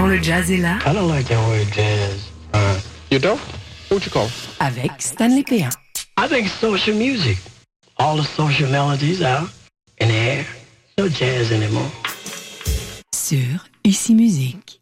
le jazz est là. I don't like that word jazz. You don't? What you call? Avec Stanley Péan. I think it's social music. All the social melodies out in the air. No jazz anymore. Sur Ici Musique.